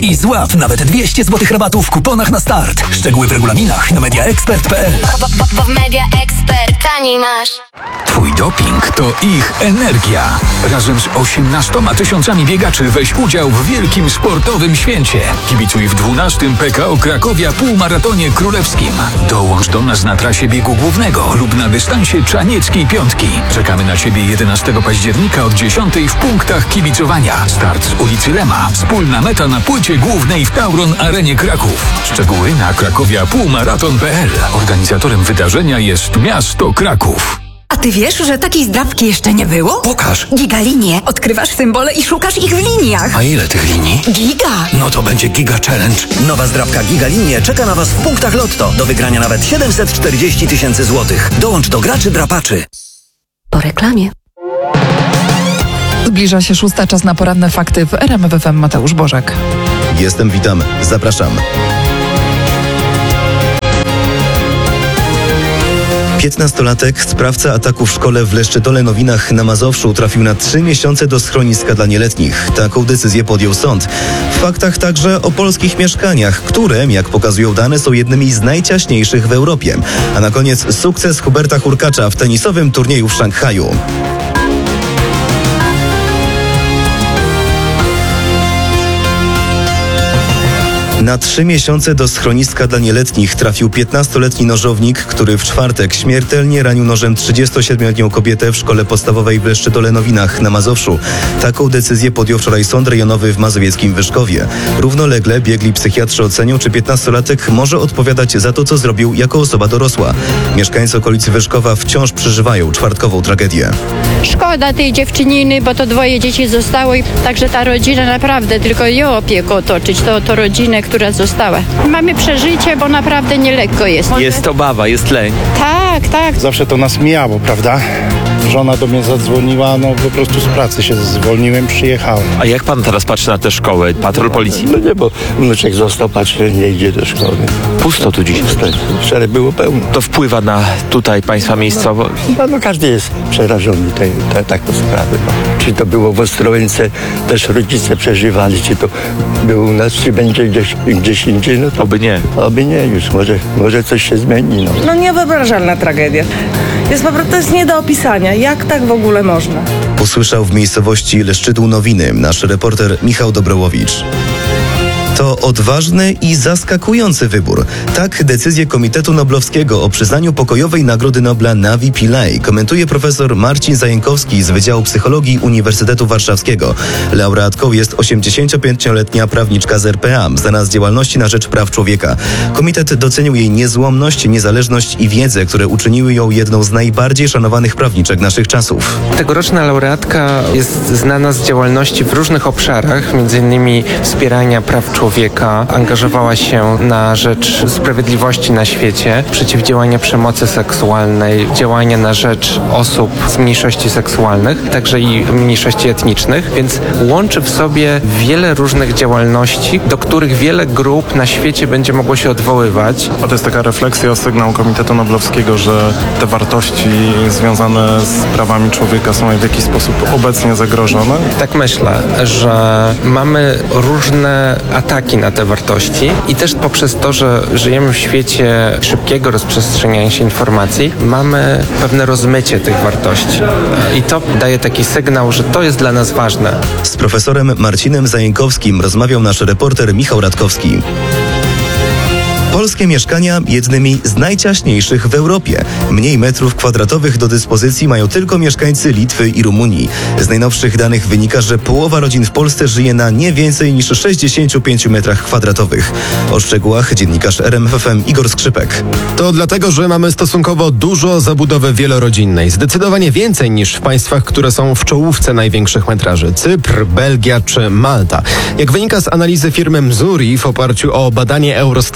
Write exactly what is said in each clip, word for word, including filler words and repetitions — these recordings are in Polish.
i złap nawet dwieście złotych rabatu w kuponach na start. Szczegóły w regulaminach na media expert kropka p l. Bo, bo, bo w Media Expert taniej masz. Twój doping to ich energia. Razem z osiemnastoma tysiącami biegaczy weź udział w wielkim sportowym święcie. Kibicuj w dwunastym P K O Krakowia półmaratonie królewskim. Dołącz do nas na trasie biegu głównego lub na dystansie Czanieckiej Piątki. Czekamy na Ciebie jedenastego października od dziesiątej w punktach kibicowania. Start z ulicy Lema. Wspólna meta na płycie głównej w Tauron Arenie Kraków. Szczegóły na krakowia półmaraton kropka p l. Organizatorem wydarzenia jest miasto Kraków. A ty wiesz, że takiej zdrabki jeszcze nie było? Pokaż. Gigalinie. Odkrywasz symbole i szukasz ich w liniach. A ile tych linii? Giga. No to będzie Giga Challenge. Nowa zdrabka Gigalinie czeka na Was w punktach Lotto. Do wygrania nawet siedemset czterdzieści tysięcy złotych. Dołącz do graczy drapaczy. Po reklamie. Zbliża się szósta, czas na poranne fakty w R M F F M. Mateusz Bożek. Jestem, witam, zapraszam. piętnastolatek, sprawca ataku w szkole w Leszczytole Nowinach na Mazowszu, trafił na trzy miesiące do schroniska dla nieletnich. Taką decyzję podjął sąd. W faktach także o polskich mieszkaniach, które, jak pokazują dane, są jednymi z najciaśniejszych w Europie. A na koniec sukces Huberta Hurkacza w tenisowym turnieju w Szanghaju. Na trzy miesiące do schroniska dla nieletnich trafił piętnastoletni nożownik, który w czwartek śmiertelnie ranił nożem trzydziestosiedmioletnią kobietę w szkole podstawowej w Leszczytole Nowinach na Mazowszu. Taką decyzję podjął wczoraj Sąd Rejonowy w mazowieckim Wyszkowie. Równolegle biegli psychiatrzy ocenią, czy piętnastolatek może odpowiadać za to, co zrobił jako osoba dorosła. Mieszkańcy okolicy Wyszkowa wciąż przeżywają czwartkową tragedię. Szkoda tej dziewczyniny, bo to dwoje dzieci zostało i także ta rodzina naprawdę tylko ją opieką otoczyć, to, to rodzinę, która została. Mamy przeżycie, bo naprawdę nielekko jest. Jest obawa, jest lęk. Tak, tak. Zawsze to nas mijało, prawda? Żona do mnie zadzwoniła, no po prostu z pracy się zwolniłem, przyjechałem. A jak pan teraz patrzy na tę szkołę? Patrol policji? No nie, bo wnuczek został, patrzy, nie idzie do szkoły. Pusto tu dziś. Wczoraj było pełno. To wpływa na tutaj państwa miejscowo? No, no każdy jest przerażony tej, tej, taką sprawą. No. Czy to było w Ostrołęce, też rodzice przeżywali, czy to było u nas, czy będzie gdzieś, gdzieś indziej, no to... Oby nie. Oby nie już, może, może coś się zmieni, no. No niewyobrażalna tragedia. Jest po prostu, to jest nie do opisania. Jak tak w ogóle można? Usłyszał w miejscowości Leszczytł Nowiny nasz reporter Michał Dobrołowicz. To odważny i zaskakujący wybór. Tak decyzję Komitetu Noblowskiego o przyznaniu pokojowej Nagrody Nobla Navi Pillay komentuje profesor Marcin Zajękowski z Wydziału Psychologii Uniwersytetu Warszawskiego. Laureatką jest osiemdziesięciopięcioletnia prawniczka z R P A, znana z działalności na rzecz praw człowieka. Komitet docenił jej niezłomność, niezależność i wiedzę, które uczyniły ją jedną z najbardziej szanowanych prawniczek naszych czasów. Tegoroczna laureatka jest znana z działalności w różnych obszarach, między innymi wspierania praw człowieka. człowieka, angażowała się na rzecz sprawiedliwości na świecie, przeciwdziałania przemocy seksualnej, działania na rzecz osób z mniejszości seksualnych, także i mniejszości etnicznych, więc łączy w sobie wiele różnych działalności, do których wiele grup na świecie będzie mogło się odwoływać. A to jest taka refleksja, sygnał Komitetu Noblowskiego, że te wartości związane z prawami człowieka są w jakiś sposób obecnie zagrożone? Tak myślę, że mamy różne ataki na te wartości i też poprzez to, że żyjemy w świecie szybkiego rozprzestrzeniania się informacji, mamy pewne rozmycie tych wartości. I to daje taki sygnał, że to jest dla nas ważne. Z profesorem Marcinem Zajękowskim rozmawiał nasz reporter Michał Radkowski. Polskie mieszkania jednymi z najciaśniejszych w Europie. Mniej metrów kwadratowych do dyspozycji mają tylko mieszkańcy Litwy i Rumunii. Z najnowszych danych wynika, że połowa rodzin w Polsce żyje na nie więcej niż sześćdziesięciu pięciu metrach kwadratowych. O szczegółach dziennikarz R M F F M Igor Skrzypek. To dlatego, że mamy stosunkowo dużo zabudowy wielorodzinnej. Zdecydowanie więcej niż w państwach, które są w czołówce największych metraży. Cypr, Belgia czy Malta. Jak wynika z analizy firmy Mzuri w oparciu o badanie Eurostatu,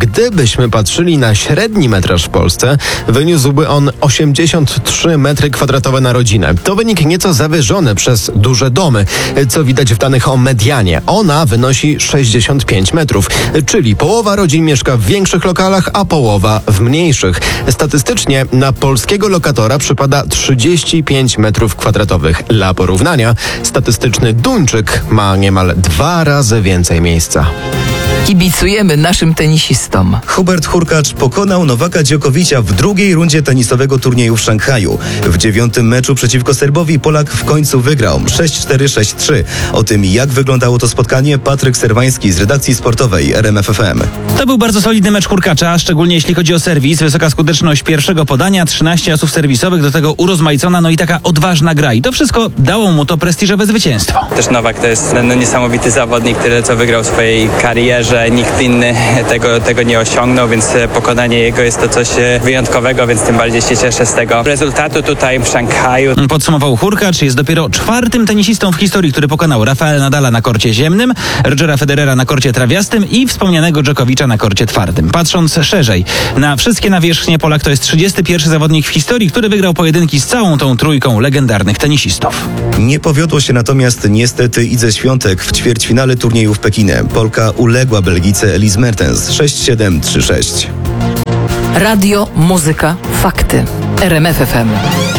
gdybyśmy patrzyli na średni metraż w Polsce, wyniósłby on osiemdziesiąt trzy metry kwadratowe na rodzinę. To wynik nieco zawyżony przez duże domy, co widać w danych o medianie. Ona wynosi sześćdziesiąt pięć metrów, czyli połowa rodzin mieszka w większych lokalach, a połowa w mniejszych. Statystycznie na polskiego lokatora przypada trzydzieści pięć metrów kwadratowych. Dla porównania, statystyczny Duńczyk ma niemal dwa razy więcej miejsca. Kibicujemy naszym tenisistom. Hubert Hurkacz pokonał Nowaka Djokovicia w drugiej rundzie tenisowego turnieju w Szanghaju. W dziewiątym meczu przeciwko Serbowi Polak w końcu wygrał sześć cztery sześć trzy. O tym, jak wyglądało to spotkanie, Patryk Serwański z redakcji sportowej R M F F M. To był bardzo solidny mecz Hurkacza, szczególnie jeśli chodzi o serwis. Wysoka skuteczność pierwszego podania, trzynaście asów serwisowych, do tego urozmaicona, no i taka odważna gra. I to wszystko dało mu to prestiżowe zwycięstwo. Też Nowak to jest no, niesamowity zawodnik, tyle co wygrał w swojej karierze. Nikt inny tego, tego nie osiągnął, więc pokonanie jego jest to coś wyjątkowego, więc tym bardziej się cieszę z tego rezultatu tutaj w Szanghaju. Podsumował Hurkacz, jest dopiero czwartym tenisistą w historii, który pokonał Rafaela Nadala na korcie ziemnym, Rogera Federera na korcie trawiastym i wspomnianego Dżokowicza na korcie twardym. Patrząc szerzej na wszystkie nawierzchnie, Polak to jest trzydziesty pierwszy zawodnik w historii, który wygrał pojedynki z całą tą trójką legendarnych tenisistów. Nie powiodło się natomiast niestety Idze Świątek w ćwierćfinale turnieju w Pekinie. Polka uległa Belgijce Elise Mertens sześć siedem trzy sześć. Radio, muzyka, fakty. R M F F M.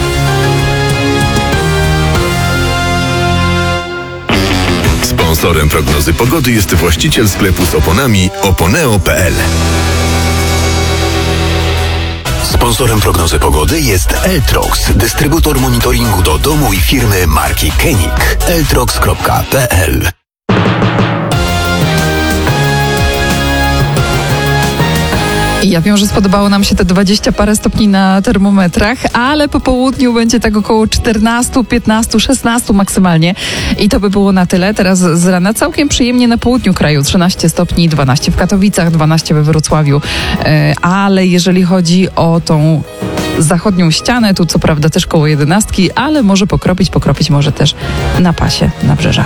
Sponsorem prognozy pogody jest właściciel sklepu z oponami oponeo kropka p l. Sponsorem prognozy pogody jest Eltrox, dystrybutor monitoringu do domu i firmy marki Koenig. eltrox kropka p l. I ja wiem, że spodobało nam się te dwadzieścia parę stopni na termometrach, ale po południu będzie tak około czternaście, piętnaście, szesnaście maksymalnie. I to by było na tyle. Teraz z rana całkiem przyjemnie na południu kraju. trzynaście stopni, dwanaście w Katowicach, dwanaście we Wrocławiu. Ale jeżeli chodzi o tą zachodnią ścianę, tu co prawda też koło jedenastki, ale może pokropić, pokropić może też na pasie Nabrzeża.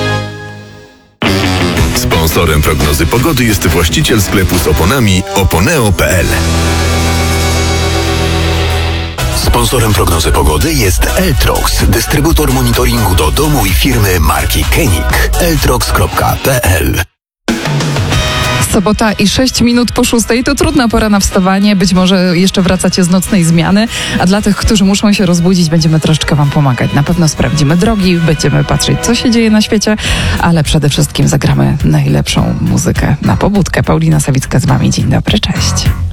Sponsorem prognozy pogody jest właściciel sklepu z oponami oponeo kropka p l. Sponsorem prognozy pogody jest Eltrox, dystrybutor monitoringu do domu i firmy marki Koenig. eltrox kropka p l. Sobota i sześć minut po szóstej to trudna pora na wstawanie. Być może jeszcze wracacie z nocnej zmiany, a dla tych, którzy muszą się rozbudzić, będziemy troszeczkę wam pomagać. Na pewno sprawdzimy drogi, będziemy patrzeć, co się dzieje na świecie, ale przede wszystkim zagramy najlepszą muzykę na pobudkę. Paulina Sawicka z wami. Dzień dobry, cześć.